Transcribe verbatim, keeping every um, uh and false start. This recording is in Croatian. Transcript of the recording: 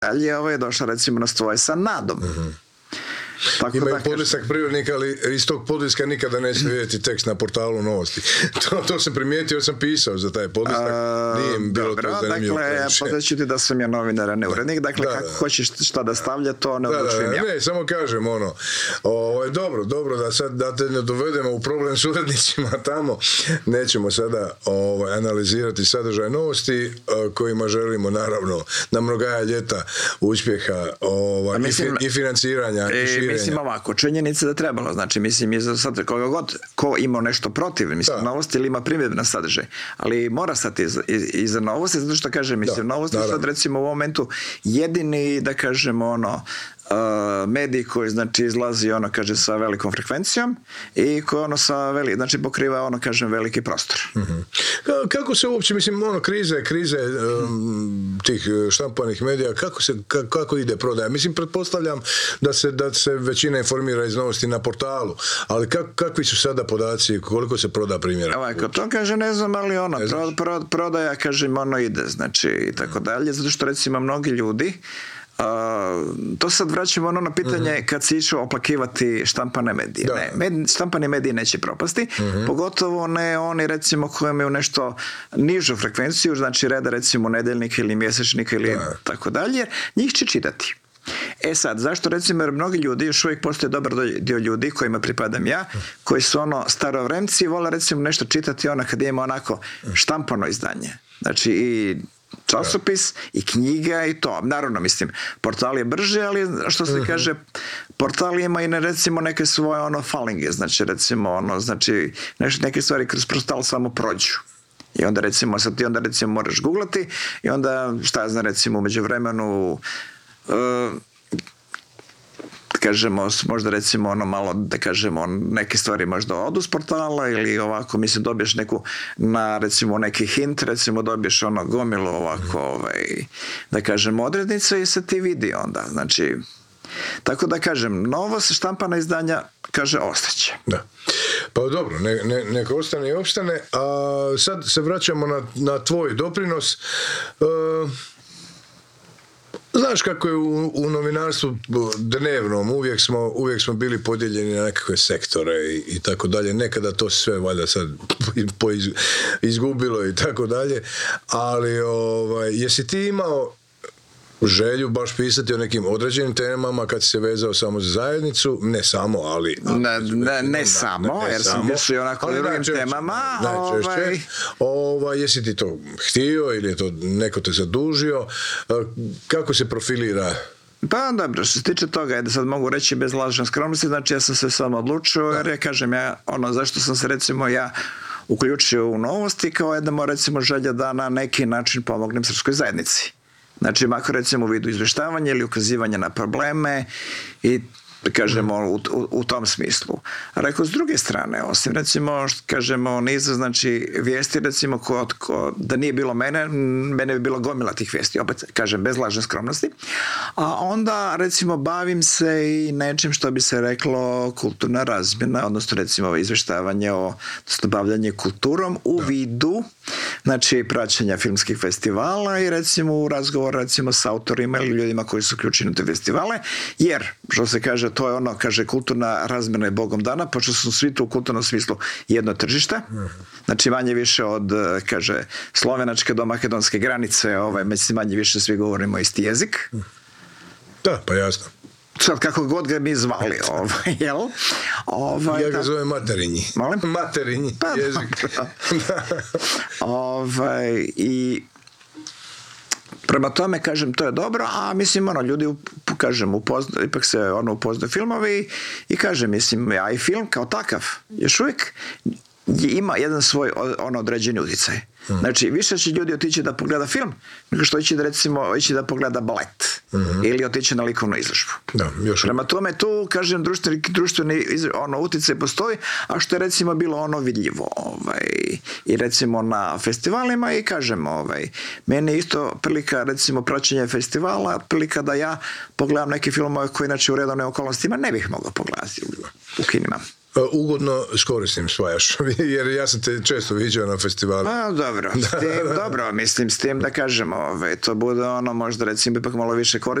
dalje, ovo je došla recimo na stvoje sa nadom. Uh-huh. Tako Imaju da, podlisak prirodnika, ali iz tog podliska nikada neće vidjeti tekst na portalu Novosti. To, to sam primijetio, ja sam pisao za taj podlisak. Nije im bilo dobro, to zanimljivo. Dakle, podaću ti da sam ja novinar, a ne urednik. Dakle, da, kako da. hoćeš šta da stavlja, to ne odlučujem ja. Ne, samo kažem ono, o, dobro, dobro, da sad da te ne dovedemo u problem s urednicima tamo. Nećemo sada o, analizirati sadržaj Novosti, o, kojima želimo, naravno, na mnogaja ljeta uspjeha o, mislim, i, i financiranja e, i širenja. Mislim ovako, činjenica da trebalo, znači mislim iza sad koga god ko ima nešto protiv, mislim da. Novosti ili ima primjedbe na sadržaj, ali mora stati iza, iza Novosti, zato što kažem, mislim da, Novosti naravno. Sad recimo u ovom momentu jedini, da kažemo ono, Uh, medij koji znači izlazi ono kaže sa velikom frekvencijom i koji ono sa veli, znači pokriva ono kažem veliki prostor. Mm-hmm. Kako se uopće mislim ono krize krize um, tih štampanih medija kako se kako, kako ide prodaja? Mislim pretpostavljam da se da se većina informira iz Novosti na portalu, ali kak, kakvi su sada podaci, koliko se proda primjera? Ovako, to kaže ne znam, ali ono pro, pro, prodaja kažem ono ide znači i tako dalje, zato što recimo mnogi ljudi Uh, to sad vraćamo ono na pitanje uh-huh. kad si išao oplakivati štampane medije. Ne, med, štampane medije neće propasti, uh-huh. pogotovo ne oni recimo koji imaju nešto nižu frekvenciju, znači reda recimo nedeljnika ili mjesečnika ili da. Tako dalje, njih će čitati. E sad, zašto recimo, jer mnogi ljudi, još uvijek postoje dobar dio ljudi kojima pripadam ja, koji su ono starovremci i vole recimo nešto čitati ono kad ima onako štampano izdanje. Znači i časopis i knjiga i to. Naravno, mislim, portal je brže, ali što se uh-huh. kaže, portal ima i ne, recimo neke svoje ono falinge, znači recimo ono, znači neke stvari kroz portal samo prođu. I onda recimo, sad ti onda recimo moraš googlati i onda šta ja znam recimo u međuvremenu uh, kažemo, možda recimo ono malo, da kažemo, neke stvari možda odu s portala ili ovako, mislim, dobiješ neku, na recimo neki hint, recimo dobiješ ono gomilu ovako, ovaj, da kažemo, odrednice i se ti vidi onda, znači, tako da kažem, novo se štampana izdanja, kaže, ostaće. Da. Pa dobro, ne, ne, neka ostane i opstane, a sad se vraćamo na, na tvoj doprinos. Uh, Znaš kako je u, u novinarstvu dnevnom, uvijek smo, uvijek smo bili podijeljeni na nekakve sektore i, i tako dalje. Nekada to sve valjda sad po iz, izgubilo i tako dalje. Ali ovaj, jesi ti imao želju baš pisati o nekim određenim temama kad si se vezao samo za zajednicu? Ne samo, ali... Ne, ne, ne samo, ne, jer sam bio i onako u drugim temama. Najčešće. Ovaj... Ovaj, jesi ti to htio ili je to neko te zadužio? Kako se profilira? Pa dobro, što se tiče toga, da sad mogu reći bez lažne skromnosti, znači ja sam se samo odlučio, jer ja kažem ja, ono, zašto sam se recimo ja uključio u Novosti, kao jedna recimo želja da na neki način pomognem srpskoj zajednici. Znači, makar recimo u vidu izveštavanja ili ukazivanja na probleme i da kažemo u, u, u tom smislu. A rekao, s druge strane, osim recimo, kažemo, niza, znači, vijesti, recimo, ko, ko, da nije bilo mene, mene bi bilo gomila tih vijesti, opet, kažem, bez lažne skromnosti. A onda, recimo, bavim se i nečim što bi se reklo kulturna razmjena, odnosno, recimo, izveštavanje o, odnosno, bavljanje kulturom u vidu, znači, praćenja filmskih festivala i, recimo, u razgovor, recimo, s autorima ili ljudima koji su uključeni u te festivale, jer, što se kaže, to je ono, kaže, kulturna razmjena je Bogom dana, pošto su svi tu u kulturnom smislu jedno tržište, znači manje više od, kaže, slovenačke do makedonske granice, ovaj, manje više svi govorimo isti jezik. Da, pa jasno. Sad kako god ga mi zvali, ovaj, jel? Ovaj, ja ga da, zovem materinji. Molim? Materinji pa, jezik. ovaj, i prema tome, kažem, to je dobro, a mislim, ono, ljudi, kažem, upozna, ipak se ono upoznaju filmovi i kažem, mislim, ja i film kao takav, još uvijek ima jedan svoj ono određeni utjecaj. Hmm. Znači, više će ljudi otići da pogleda film, nego što ići da, recimo, ići da pogleda balet. Hmm. Ili otići na likovnu izložbu. Da, još prema tome, tu, kažem, društveni, društveni ono, utjecaj postoji, a što je, recimo, bilo ono vidljivo. Ovaj, i, recimo, na festivalima i, kažem, ovaj, meni isto prilika, recimo, praćenje festivala, prilika da ja pogledam neke filmove koji, inače, u redovnim okolnostima ne bih mogao pogledati u, u kinima. Ugodno s korisnim spajaš, jer ja sam te često viđao na festivalu. Pa dobro, s tim, dobro, mislim s tim da kažemo, ove, to bude ono možda recimo ipak malo više korisno.